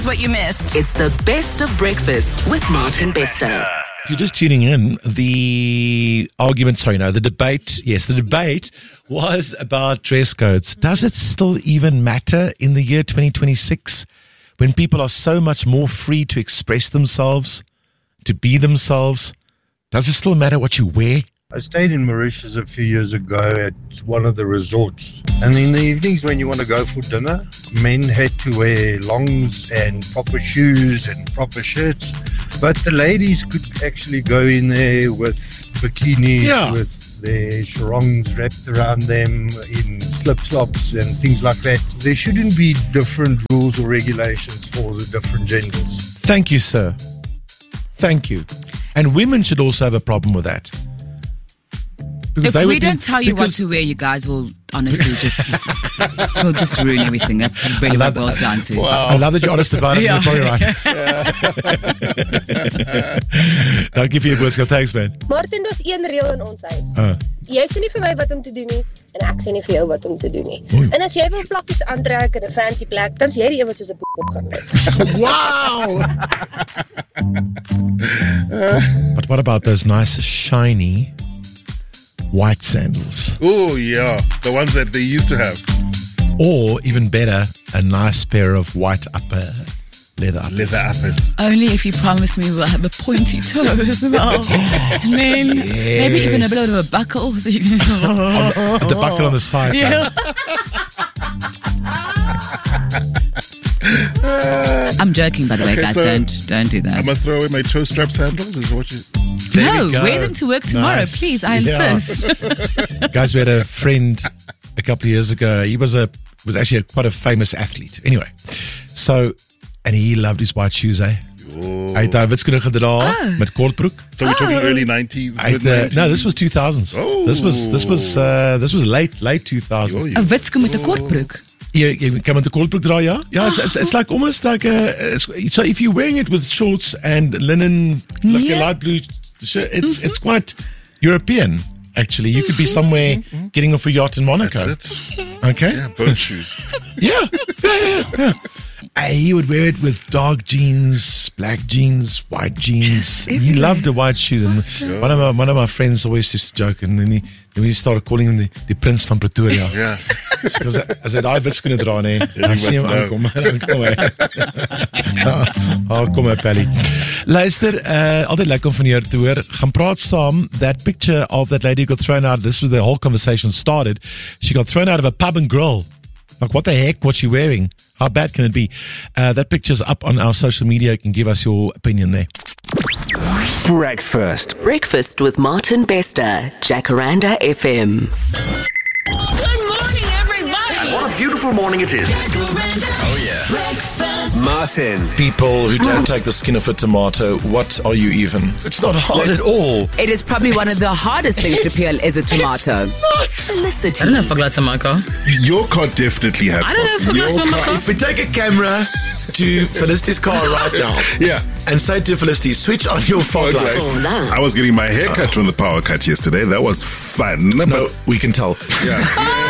What you missed. It's the best of breakfast with Martin Bester. If you're just tuning in, the debate was about dress codes. Does it still even matter in the year 2026 when people are so much more free to express themselves, to be themselves? Does it still matter what you wear? I stayed in Mauritius a few years ago at one of the resorts. And in the evenings when you want to go for dinner, men had to wear longs and proper shoes and proper shirts. But the ladies could actually go in there with bikinis, with their sarongs wrapped around them in slip-slops and things like that. There shouldn't be different rules or regulations for the different genders. Thank you, sir. Thank you. And women should also have a problem with that. If we don't tell you what to wear, you guys will honestly just we'll just ruin everything. That's really what it boils down to. Wow. I love that you're honest about it. Ja. You're probably right. Dankie vir jou boodskap. Thanks, man. Martin, daar's een reël in ons huis. Jy sê nie vir my wat om te doen nie en ek sê nie vir jou wat om te doen nie. En as jy wil plakkies aantrek in 'n fancy plek, dan's jy die een wat soos 'n boek gaan lyk. Wow! But what about those nice, shiny white sandals? Oh, yeah. The ones that they used to have. Or, even better, a nice pair of white leather uppers. Only if you promise me we'll have a pointy toe as well. And then maybe even a bit of a buckle. So you can the buckle on the side. Yeah. I'm joking, by the way, guys. So don't do that. I must throw away my toe strap sandals? Is what you... No, wear them to work tomorrow, please. I insist. Guys, we had a friend a couple of years ago. He was actually quite a famous athlete. Anyway, and he loved his white shoes, eh? Hy het wit skoene gedra met kortbroek. So we're talking early 90s, mid 90s? No, this was 2000s. Oh. This was late 2000s. A wit skoen met 'n kortbroek. You come into kortbroek dra, yeah? Yeah, it's like almost like so if you're wearing it with shorts and linen, like a light blue shirt, it's quite European, actually. You could be somewhere getting off a yacht in Monaco. That's it. Okay? Yeah, boat shoes. Yeah. He would wear it with dark jeans, black jeans, white jeans. He loved the white shoes. And one of my friends always used to joke, and then we started calling him the Prince van Pretoria. Yeah. Because as hy daai wit skoene dra, nee, dan sien hom aankom. Kom maar, Pelly. Luister, altyd lekker om van jou te hoor. Gaan praat saam. That picture of that lady got thrown out, this was the whole conversation started. She got thrown out of a pub and grill. Like, what the heck was she wearing? How bad can it be? That picture's up on our social media. You can give us your opinion there. Breakfast with Martin Bester, Jacaranda FM. Good morning, everybody. And what a beautiful morning it is. Oh, yeah. Breakfast. Martin. People who don't take the skin off a tomato, what are you even? It's not hard at all. It is probably one of the hardest things to peel is a tomato. Felicity. I don't know if I got to my car. Your car definitely has. I don't know if I got to my car. If we take a camera to Felicity's car right now, and say to Felicity, switch on your fog lights. I was getting my hair cut from the power cut yesterday. That was fun. No, we can tell. Yeah.